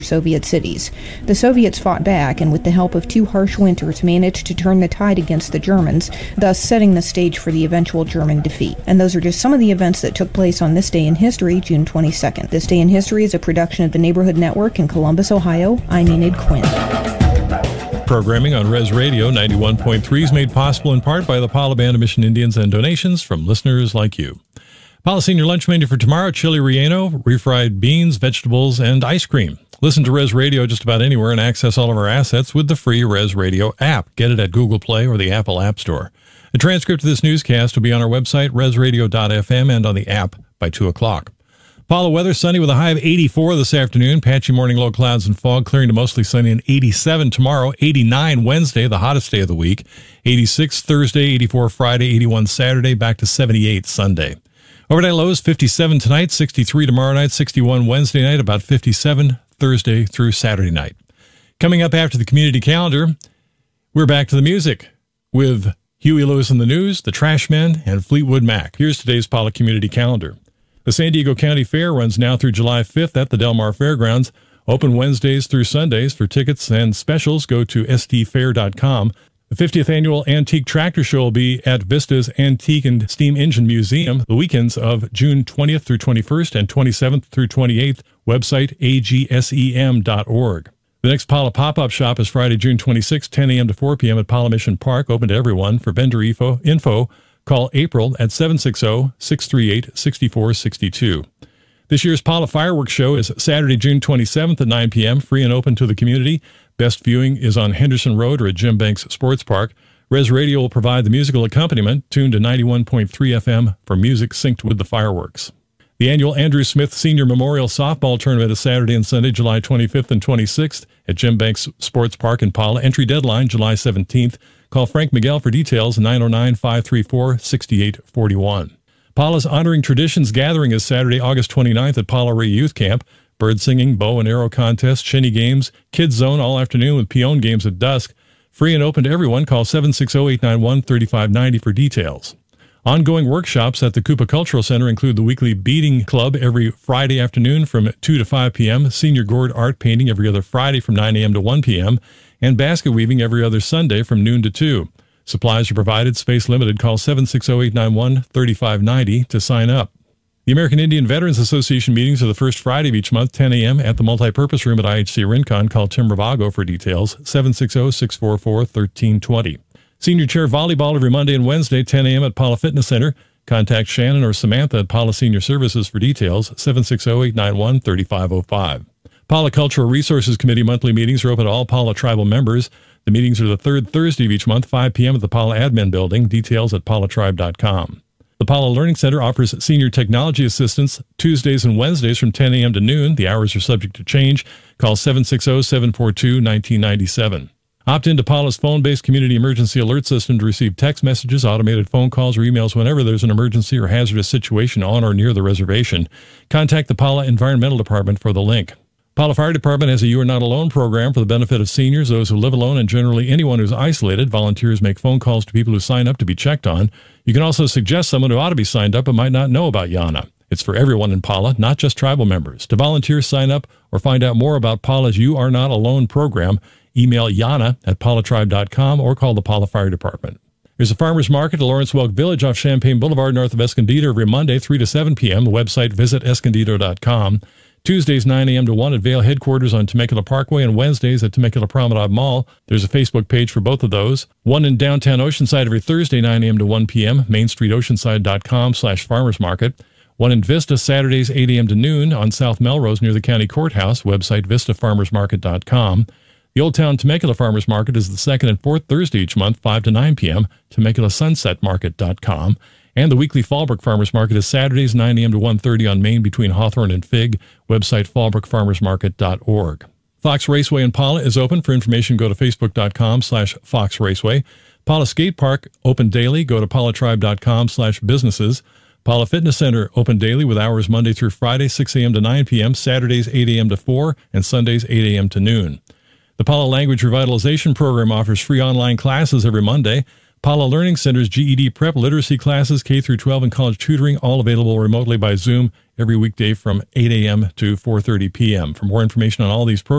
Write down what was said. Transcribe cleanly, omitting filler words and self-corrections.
Soviet cities. The Soviets fought back and with the help of 2 harsh winters managed to turn the tide against the Germans, thus setting the stage for the eventual German defeat. And those are just some of the events that took place on this day in history, June 22nd. This Day in History is a production of the Neighborhood Network in Columbus, Ohio. I'm Enid Quinn. Programming on Res Radio 91.3 is made possible in part by the Pala Band of Mission Indians and donations from listeners like you. Pala Senior Lunch Menu for tomorrow, chili relleno, refried beans, vegetables, and ice cream. Listen to Res Radio just about anywhere and access all of our assets with the free Res Radio app. Get it at Google Play or the Apple App Store. A transcript of this newscast will be on our website, resradio.fm, and on the app by 2 o'clock. Pala weather, sunny with a high of 84 this afternoon. Patchy morning, low clouds and fog, clearing to mostly sunny and 87 tomorrow. 89 Wednesday, the hottest day of the week. 86 Thursday, 84 Friday, 81 Saturday, back to 78 Sunday. Overnight lows, 57 tonight, 63 tomorrow night, 61 Wednesday night, about 57 Thursday through Saturday night. Coming up after the community calendar, we're back to the music with Huey Lewis and the News, the Trashmen, and Fleetwood Mac. Here's today's Pala community calendar. The San Diego County Fair runs now through July 5th at the Del Mar Fairgrounds. Open Wednesdays through Sundays. For tickets and specials, go to stfair.com. The 50th Annual Antique Tractor Show will be at Vista's Antique and Steam Engine Museum the weekends of June 20th through 21st and 27th through 28th. Website agsem.org. The next Pala Pop-Up Shop is Friday, June 26, 10 a.m. to 4 p.m. at Pala Mission Park, open to everyone. For vendor info, call April at 760-638-6462. This year's Pala Fireworks Show is Saturday, June 27th at 9 p.m., free and open to the community. Best viewing is on Henderson Road or at Jim Banks Sports Park. Res Radio will provide the musical accompaniment, tuned to 91.3 FM for music synced with the fireworks. The annual Andrew Smith Senior Memorial Softball Tournament is Saturday and Sunday, July 25th and 26th at Jim Banks Sports Park in Pala. Entry deadline, July 17th. Call Frank Miguel for details, 909-534-6841. Pala's Honoring Traditions Gathering is Saturday, August 29th at Pala Ray Youth Camp. Bird singing, bow and arrow contest, shinny games, kids zone all afternoon with peon games at dusk. Free and open to everyone. Call 760-891-3590 for details. Ongoing workshops at the Cooper Cultural Center include the weekly Beading Club every Friday afternoon from 2 to 5 p.m., Senior Gourd Art Painting every other Friday from 9 a.m. to 1 p.m., and basket weaving every other Sunday from noon to 2. Supplies are provided, space limited. Call 760-891-3590 to sign up. The American Indian Veterans Association meetings are the first Friday of each month, 10 a.m. at the Multipurpose Room at IHC Rincon. Call Tim Ravago for details, 760-644-1320. Senior Chair Volleyball every Monday and Wednesday, 10 a.m. at Pala Fitness Center. Contact Shannon or Samantha at Pala Senior Services for details, 760-891-3505. Pala Cultural Resources Committee monthly meetings are open to all Pala tribal members. The meetings are the third Thursday of each month, 5 p.m. at the Pala Admin Building. Details at palatribe.com. The Pala Learning Center offers senior technology assistance Tuesdays and Wednesdays from 10 a.m. to noon. The hours are subject to change. Call 760-742-1997. Opt into Pala's phone-based community emergency alert system to receive text messages, automated phone calls, or emails whenever there's an emergency or hazardous situation on or near the reservation. Contact the Pala Environmental Department for the link. Pala Fire Department has a You Are Not Alone program for the benefit of seniors, those who live alone, and generally anyone who's isolated. Volunteers make phone calls to people who sign up to be checked on. You can also suggest someone who ought to be signed up but might not know about Yana. It's for everyone in Pala, not just tribal members. To volunteer, sign up, or find out more about Pala's You Are Not Alone program, email Yana at palatribe.com or call the Pala Fire Department. There's a farmer's market at Lawrence Welk Village off Champaign Boulevard, north of Escondido, every Monday, 3 to 7 p.m. The website, visit escondido.com. Tuesdays, 9 a.m. to 1 at Vail headquarters on Temecula Parkway, and Wednesdays at Temecula Promenade Mall. There's a Facebook page for both of those. One in downtown Oceanside every Thursday, 9 a.m. to 1 p.m., mainstreetoceanside.com/farmersmarket. One in Vista, Saturdays, 8 a.m. to noon on South Melrose near the county courthouse, website vistafarmersmarket.com. The Old Town Temecula Farmers Market is the second and fourth Thursday each month, 5 to 9 p.m., temeculasunsetmarket.com. And the weekly Fallbrook Farmers Market is Saturdays, 9 a.m. to 1:30 on Main between Hawthorne and Fig, website fallbrookfarmersmarket.org. Fox Raceway in Pala is open. For information, go to facebook.com/Fox Raceway. Pala Skate Park, open daily. Go to palatribe.com/businesses. Pala Fitness Center, open daily with hours Monday through Friday, 6 a.m. to 9 p.m., Saturdays, 8 a.m. to 4, and Sundays, 8 a.m. to noon. The Pala Language Revitalization Program offers free online classes every Monday. Paula Learning Center's GED prep literacy classes, K through 12 and college tutoring, all available remotely by Zoom every weekday from 8 a.m. to 4:30 p.m. For more information on all these programs,